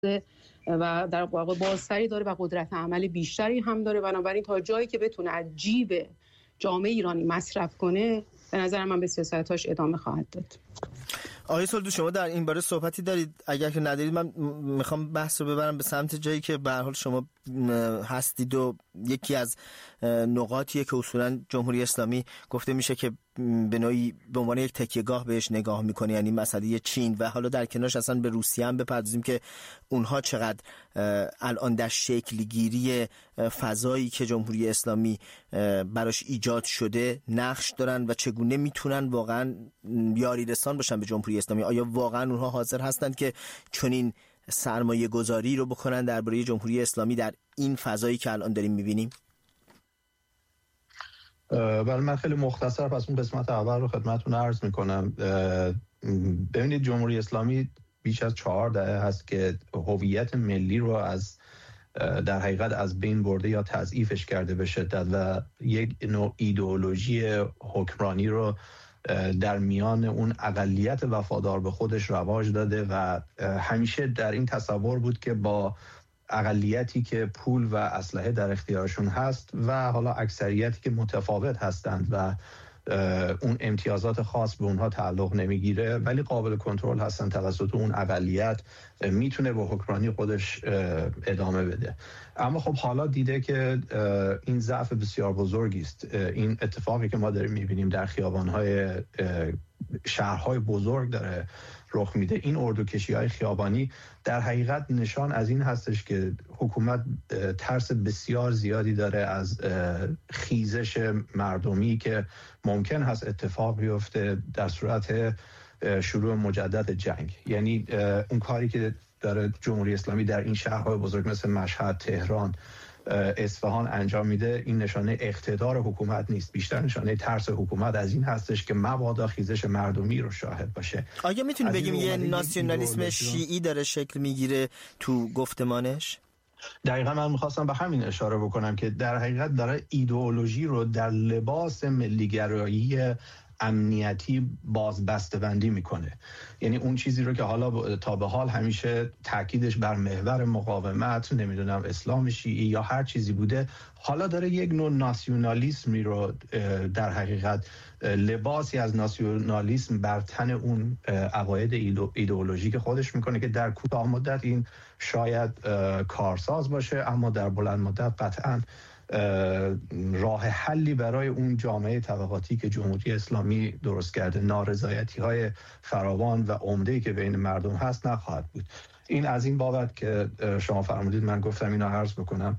و در واقع بازتری داره و قدرت عمل بیشتری هم داره. بنابراین تا جایی که بتونه از جیب جامعه ایرانی مصرف کنه، به نظر من به سیاستاش ادامه خواهد داد. آقای سولدو، شما در این باره صحبتی دارید؟ اگر که ندارید من میخوام بحث رو ببرم به سمت جایی که به هر حال شما هستید و یکی از نقاطیه که اصولا جمهوری اسلامی گفته میشه که به نوعی به عنوان یک تکیهگاه بهش نگاه میکنه، یعنی مسئله چین، و حالا در کنارش اصلا به روسیه هم بپردازیم که اونها چقدر الان در شکل گیری فضایی که جمهوری اسلامی براش ایجاد شده نقش دارن و چگونه میتونن واقعا یاری رسان باشن به جمهوری اسلامی. آیا واقعا اونها حاضر هستند که چنین سرمایه گذاری رو بکنن درباره جمهوری اسلامی در این فضایی که الان داریم میبینیم؟ بله، من خیلی مختصر پس اون قسمت اول رو خدمتتون عرض میکنم. ببینید، جمهوری اسلامی بیش از 4 دهه هست که هویت ملی رو در حقیقت از بین برده یا تضعیفش کرده به شدت و یک نوع ایدئولوژی حکمرانی رو در میان اون اقلیت وفادار به خودش رواج داده و همیشه در این تصور بود که با اقلیتی که پول و اسلحه در اختیارشون هست و حالا اکثریتی که متفاوت هستند و اون امتیازات خاص به اونها تعلق نمیگیره ولی قابل کنترل هستن توسط اون اقلیت، میتونه به حکمرانی خودش ادامه بده. اما خب حالا دیده که این ضعف بسیار بزرگی است. این اتفاقی که ما داریم میبینیم در خیابان‌های شهرهای بزرگ داره رخ میده، این اردوکشی‌های خیابانی در حقیقت نشان از این هستش که حکومت ترس بسیار زیادی داره از خیزش مردمی که ممکن هست اتفاق بیفته در صورت شروع مجدد جنگ. یعنی اون کاری که داره جمهوری اسلامی در این شهرهای بزرگ مثل مشهد، تهران، اصفهان انجام میده، این نشانه اقتدار حکومت نیست، بیشتر نشانه ترس حکومت از این هستش که مبادا خیزش مردمی رو شاهد باشه. آیا میتونی بگیم یه ناسیونالیسم شیعی داره شکل میگیره تو گفتمانش؟ دقیقا من میخواستم به همین اشاره بکنم که در حقیقت داره ایدئولوژی رو در لباس ملیگرایی امنیتی بازبسته‌بندی میکنه. یعنی اون چیزی رو که حالا تا به حال همیشه تاکیدش بر محور مقاومت، نمیدونم اسلام شیعی یا هر چیزی بوده، حالا داره یک نوع ناسیونالیسمی رو در حقیقت لباسی از ناسیونالیسم بر تن اون عقاید ایدئولوژیک خودش میکنه که در کوتاه مدت این شاید کارساز باشه اما در بلند مدت قطعاً راه حلی برای اون جامعه طبقاتی که جمهوری اسلامی درست کرده، نارضایتی‌های فراوان و عمده‌ای که بین مردم هست نخواهد بود. این از این بابت که شما فرمودید من گفتم اینا عرض بکنم.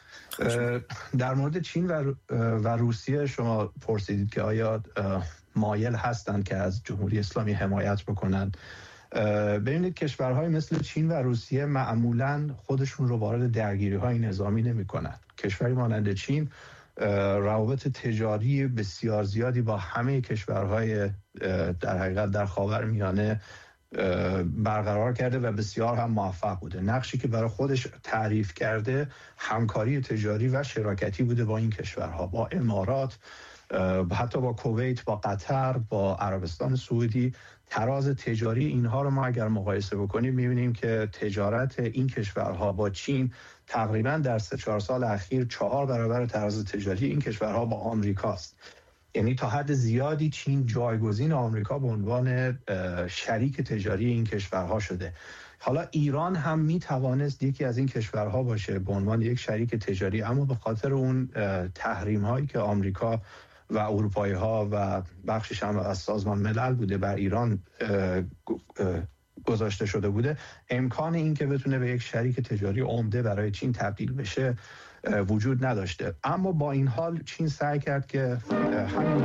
در مورد چین و روسیه شما پرسیدید که آیا مایل هستند که از جمهوری اسلامی حمایت بکنند. ببینید، کشورهای مثل چین و روسیه معمولاً خودشون رو وارد درگیری‌های نظامی نمی‌کنند. کشوری مانند چین روابط تجاری بسیار زیادی با همه کشورهای در حقیقت در خاورمیانه برقرار کرده و بسیار هم موفق بوده. نقشی که برای خودش تعریف کرده همکاری تجاری و شراکتی بوده با این کشورها، با امارات، حتی با کویت، با قطر، با عربستان سعودی. تراز تجاری اینها رو ما اگر مقایسه بکنیم می‌بینیم که تجارت این کشورها با چین تقریباً در 3-4 سال اخیر 4 برابر تراز تجاری این کشورها با آمریکاست. یعنی تا حد زیادی چین جایگزین آمریکا به عنوان شریک تجاری این کشورها شده. حالا ایران هم میتوانست یکی از این کشورها باشه به عنوان یک شریک تجاری، اما به خاطر اون تحریم هایی که آمریکا و اروپایی ها و بخشش هم از سازمان ملل بوده بر ایران گذاشته شده بوده، امکان این که بتونه به یک شریک تجاری عمده برای چین تبدیل بشه وجود نداشته. اما با این حال چین سعی کرد که همین